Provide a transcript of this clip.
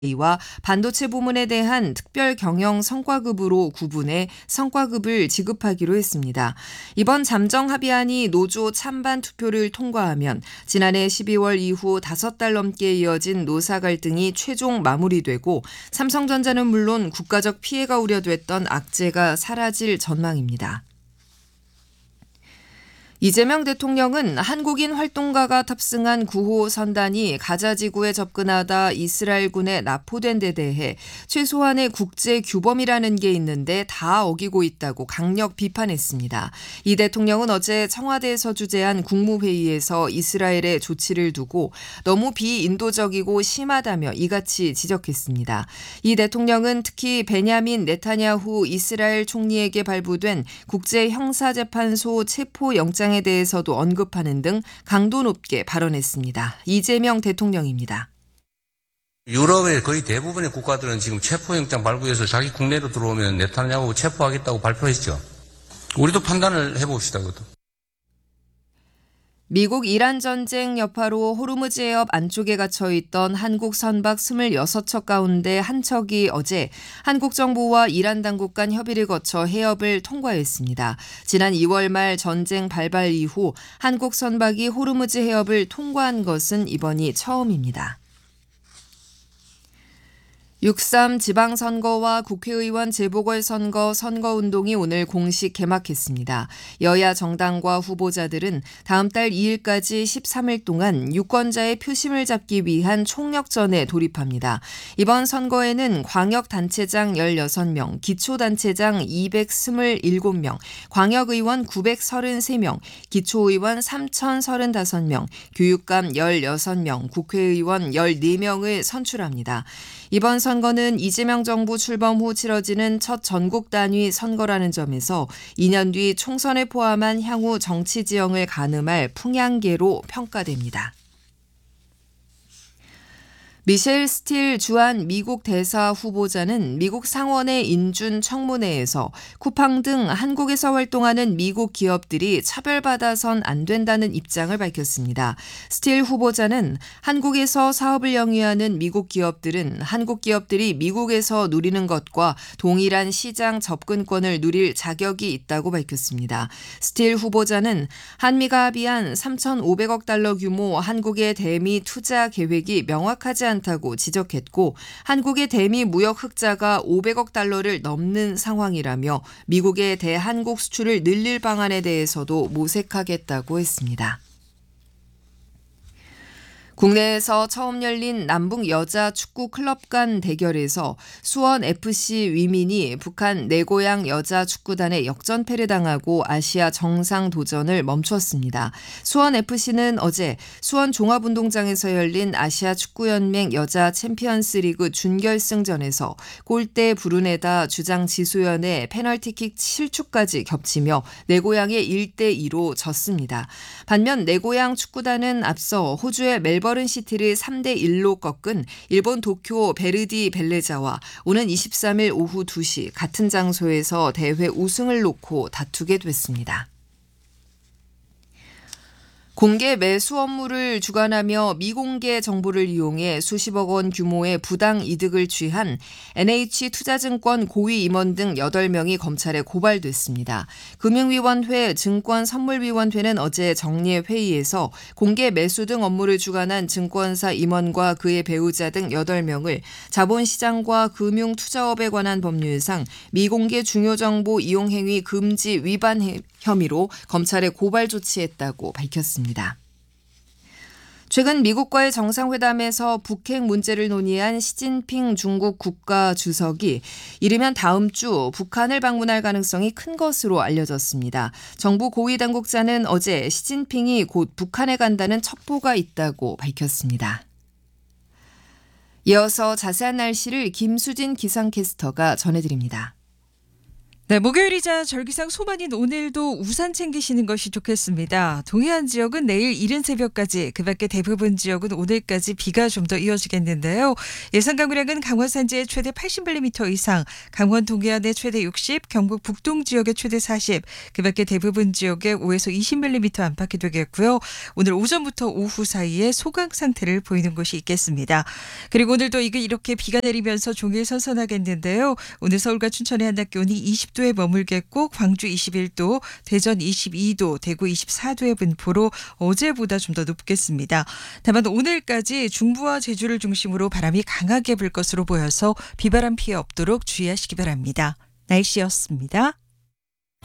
와 반도체 부문에 대한 특별 경영 성과급으로 구분해 성과급을 지급하기로 했습니다. 이번 잠정 합의안이 노조 찬반 투표를 통과하면 지난해 12월 이후 5달 넘게 이어진 노사 갈등이 최종 마무리되고 삼성전자는 물론 국가적 피해가 우려됐던 악재가 사라질 전망입니다. 이재명 대통령은 한국인 활동가가 탑승한 9호 선단이 가자 지구에 접근하다 이스라엘군에 납포된 데 대해 최소한의 국제 규범이라는 게 있는데 다 어기고 있다고 강력 비판했습니다. 이 대통령은 어제 청와대에서 주재한 국무회의에서 이스라엘의 조치를 두고 너무 비인도적이고 심하다며 이같이 지적했습니다. 이 대통령은 특히 베냐민 네타냐후 이스라엘 총리에게 발부된 국제형사재판소 체포영장 에 대해서도 언급하는 등 강도 높게 발언했습니다. 이재명 대통령입니다. 유럽의 거의 대부분의 국가들은 지금 체포영장 발부해서 자기 국내로 들어오면 네타냐후 체포하겠다고 발표했죠. 우리도 판단을 해봅시다. 그것도. 미국 이란 전쟁 여파로 호르무즈 해협 안쪽에 갇혀있던 한국 선박 26척 가운데 한 척이 어제 한국 정부와 이란 당국 간 협의를 거쳐 해협을 통과했습니다. 지난 2월 말 전쟁 발발 이후 한국 선박이 호르무즈 해협을 통과한 것은 이번이 처음입니다. 6.3 지방선거와 국회의원 재보궐선거 선거운동이 오늘 공식 개막했습니다. 여야 정당과 후보자들은 다음 달 2일까지 13일 동안 유권자의 표심을 잡기 위한 총력전에 돌입합니다. 이번 선거에는 광역단체장 16명, 기초단체장 227명, 광역의원 933명, 기초의원 3,035명, 교육감 16명, 국회의원 14명을 선출합니다. 이번 선거는 이재명 정부 출범 후 치러지는 첫 전국 단위 선거라는 점에서 2년 뒤 총선을 포함한 향후 정치 지형을 가늠할 풍향계로 평가됩니다. 미셸 스틸 주한 미국 대사 후보자는 미국 상원의 인준 청문회에서 쿠팡 등 한국에서 활동하는 미국 기업들이 차별받아선 안 된다는 입장을 밝혔습니다. 스틸 후보자는 한국에서 사업을 영위하는 미국 기업들은 한국 기업들이 미국에서 누리는 것과 동일한 시장 접근권을 누릴 자격이 있다고 밝혔습니다. 스틸 후보자는 한미가 합의한 3,500억 달러 규모 한국의 대미 투자 계획이 명확하지 않다고 지적했고 한국의 대미 무역 흑자가 500억 달러를 넘는 상황이라며 미국의 대한국 수출을 늘릴 방안에 대해서도 모색하겠다고 했습니다. 국내에서 처음 열린 남북 여자 축구 클럽 간 대결에서 수원FC 위민이 북한 내고양 여자 축구단에 역전패를 당하고 아시아 정상 도전을 멈췄습니다. 수원FC는 어제 수원 종합운동장에서 열린 아시아 축구연맹 여자 챔피언스리그 준결승전에서 골대 브루네다 주장 지소연의 페널티킥 실축까지 겹치며 내고양의 1대2로 졌습니다. 반면 내고양 축구단은 앞서 호주의 멜버른 시티를 3대1로 꺾은 일본 도쿄 베르디 벨레자와 오는 23일 오후 2시 같은 장소에서 대회 우승을 놓고 다투게 됐습니다. 공개 매수 업무를 주관하며 미공개 정보를 이용해 수십억 원 규모의 부당 이득을 취한 NH투자증권 고위 임원 등 8명이 검찰에 고발됐습니다. 금융위원회, 증권선물위원회는 어제 정례 회의에서 공개 매수 등 업무를 주관한 증권사 임원과 그의 배우자 등 8명을 자본시장과 금융투자업에 관한 법률상 미공개 중요정보 이용행위 금지 위반 혐의로 검찰에 고발 조치했다고 밝혔습니다. 최근 미국과의 정상회담에서 북핵 문제를 논의한 시진핑 중국 국가주석이 이르면 다음 주 북한을 방문할 가능성이 큰 것으로 알려졌습니다. 정부 고위 당국자는 어제 시진핑이 곧 북한에 간다는 첩보가 있다고 밝혔습니다. 이어서 자세한 날씨를 김수진 기상캐스터가 전해드립니다. 네, 목요일이자 절기상 소만인 오늘도 우산 챙기시는 것이 좋겠습니다. 동해안 지역은 내일 이른 새벽까지, 그 밖에 대부분 지역은 오늘까지 비가 좀 더 이어지겠는데요. 예상 강우량은 강원 산지에 최대 80mm 이상, 강원 동해안에 최대 60, 경북 북동 지역에 최대 40, 그 밖에 대부분 지역에 5에서 20mm 안팎이 되겠고요. 오늘 오전부터 오후 사이에 소강 상태를 보이는 곳이 있겠습니다. 그리고 오늘도 이렇게 비가 내리면서 종일 선선하겠는데요. 오늘 서울과 춘천의 한낮 기온이 20도에 머물겠고 광주 21도, 대전 22도, 대구 24도의 분포로 어제보다 좀 더 높겠습니다. 다만 오늘까지 중부와 제주를 중심으로 바람이 강하게 불 것으로 보여서 비바람 피해 없도록 주의하시기 바랍니다. 날씨였습니다.